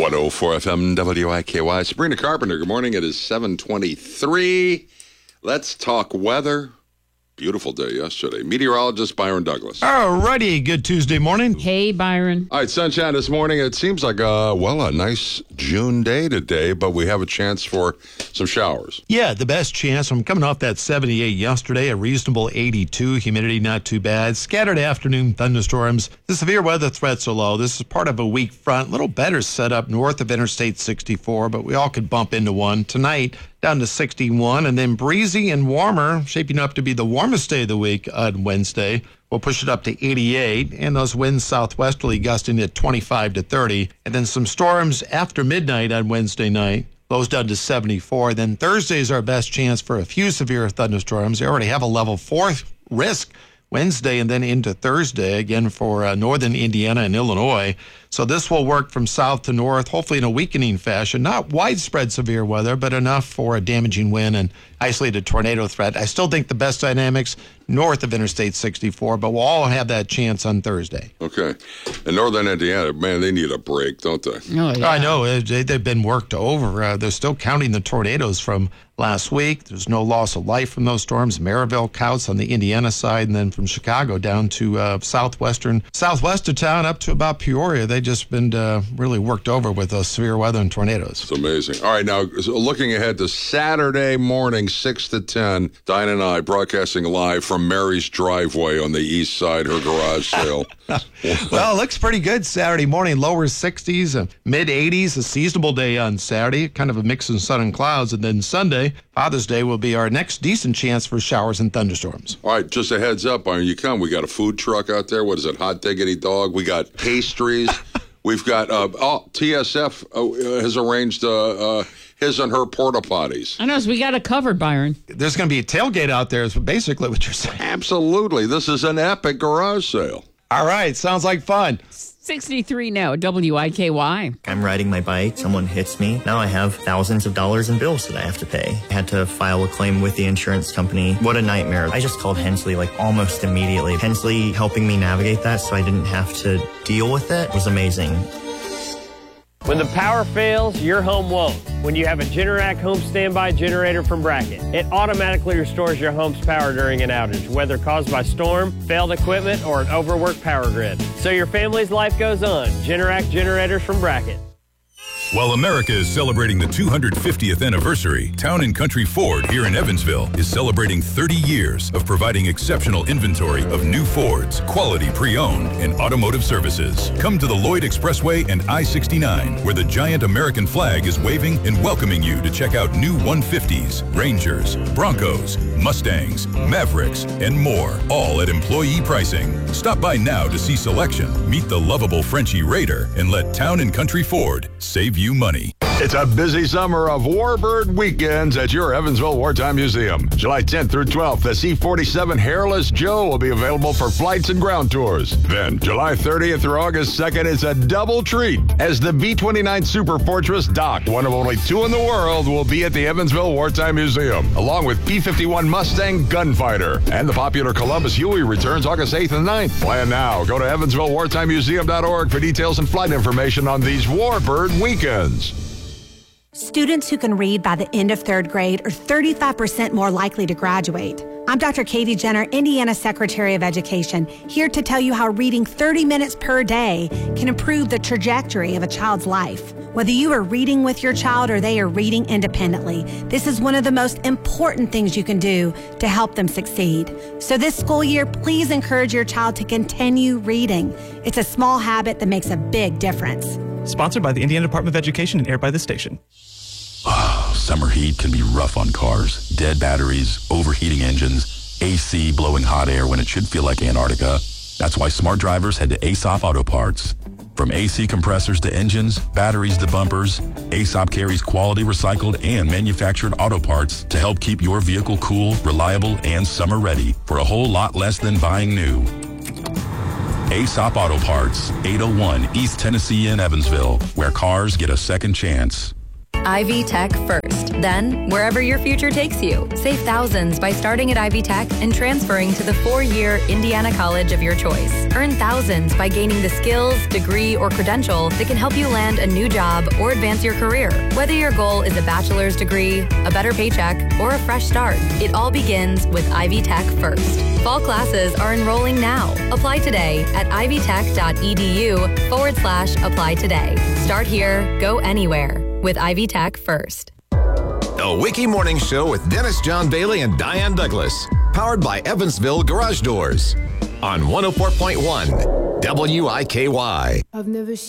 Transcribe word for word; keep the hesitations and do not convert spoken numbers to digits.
one oh four F M W I K Y. Sabrina Carpenter, good morning. It is seven twenty-three. Let's talk weather. Beautiful day yesterday. Meteorologist Byron Douglas. All righty. Good Tuesday morning. Hey, Byron. All right, sunshine this morning. It seems like, a, well, a nice June day today, but we have a chance for some showers. Yeah, the best chance. I'm coming off that seventy-eight yesterday, a reasonable eighty-two. Humidity not too bad. Scattered afternoon thunderstorms. The severe weather threats are low. This is part of a weak front. A little better set up north of Interstate sixty-four, but we all could bump into one. Tonight, down to sixty-one, and then breezy and warmer, shaping up to be the warmest day of the week on Wednesday. We'll push it up to eighty-eight, and those winds southwesterly gusting at twenty-five to thirty. And then some storms after midnight on Wednesday night. Lows down to seventy-four. Then Thursday is our best chance for a few severe thunderstorms. They already have a level four risk Wednesday and then into Thursday, again for uh, northern Indiana and Illinois. So this will work from south to north, hopefully in a weakening fashion. Not widespread severe weather, but enough for a damaging wind and isolated tornado threat. I still think the best dynamics north of Interstate sixty-four, but we'll all have that chance on Thursday. Okay. And northern Indiana, man, they need a break, don't they? Oh, yeah. I know. They, they've been worked over. Uh, they're still counting the tornadoes from last week. There's no loss of life from those storms. Maryville counts on the Indiana side, and then from Chicago down to uh, southwestern, southwest of town up to about Peoria. They just been uh, really worked over with those severe weather and tornadoes. It's amazing. All right, now so looking ahead to Saturday morning, six to ten, Diane and I broadcasting live from Mary's driveway on the east side, her garage sale. Well, it looks pretty good Saturday morning. Lower sixties, uh, mid eighties, a seasonable day on Saturday, kind of a mix of sun and clouds. And then Sunday, Father's Day, will be our next decent chance for showers and thunderstorms. All right, just a heads up, Byron, you come. We got a food truck out there. What is it, Hot Diggity Dog? We got pastries. We've got, uh, oh, T S F uh, has arranged uh, uh, his and her porta potties. I know, so we got it covered, Byron. There's going to be a tailgate out there is basically what you're saying. Absolutely. This is an epic garage sale. All right, sounds like fun. sixty-three now, W I K Y. I'm riding my bike, someone hits me. Now I have thousands of dollars in bills that I have to pay. I had to file a claim with the insurance company. What a nightmare. I just called Hensley like almost immediately. Hensley helping me navigate that so I didn't have to deal with it was amazing. When the power fails, your home won't. When you have a Generac home standby generator from Bracket, it automatically restores your home's power during an outage, whether caused by storm, failed equipment, or an overworked power grid. So your family's life goes on. Generac generators from Bracket. While America is celebrating the two hundred fiftieth anniversary, Town and Country Ford here in Evansville is celebrating thirty years of providing exceptional inventory of new Fords, quality pre-owned, and automotive services. Come to the Lloyd Expressway and I sixty-nine, where the giant American flag is waving and welcoming you to check out new one fifties, Rangers, Broncos, Mustangs, Mavericks, and more, all at employee pricing. Stop by now to see selection, meet the lovable Frenchie Raider, and let Town and Country Ford save you money. It's a busy summer of Warbird weekends at your Evansville Wartime Museum. July tenth through twelfth, the C forty-seven Hairless Joe will be available for flights and ground tours. Then, July thirtieth through August second, it's a double treat as the B twenty-nine Super Fortress Doc, one of only two in the world, will be at the Evansville Wartime Museum, along with P fifty-one Mustang Gunfighter. And the popular Columbus Huey returns August eighth and ninth. Plan now. Go to evansville wartime museum dot org for details and flight information on these Warbird weekends. Students who can read by the end of third grade are thirty-five percent more likely to graduate. I'm Doctor Katie Jenner, Indiana Secretary of Education, here to tell you how reading thirty minutes per day can improve the trajectory of a child's life. Whether you are reading with your child or they are reading independently, this is one of the most important things you can do to help them succeed. So this school year, please encourage your child to continue reading. It's a small habit that makes a big difference. Sponsored by the Indiana Department of Education and aired by this station. Summer heat can be rough on cars. Dead batteries, overheating engines, A C blowing hot air when it should feel like Antarctica. That's why smart drivers head to Aesop Auto Parts. From A C compressors to engines, batteries to bumpers, Aesop carries quality recycled and manufactured auto parts to help keep your vehicle cool, reliable, and summer ready for a whole lot less than buying new. Aesop Auto Parts, eight oh one East Tennessee in Evansville, where cars get a second chance. Ivy Tech first. Then, wherever your future takes you, save thousands by starting at Ivy Tech and transferring to the four-year Indiana college of your choice. Earn thousands by gaining the skills, degree, or credential that can help you land a new job or advance your career. Whether your goal is a bachelor's degree, a better paycheck, or a fresh start, it all begins with Ivy Tech first. Fall classes are enrolling now. Apply today at ivytech.edu forward slash apply today. Start here, go anywhere with Ivy Tech first. The Wiki Morning Show with Dennis John Bailey and Diane Douglas. Powered by Evansville Garage Doors. On one oh four point one W I K Y. I've never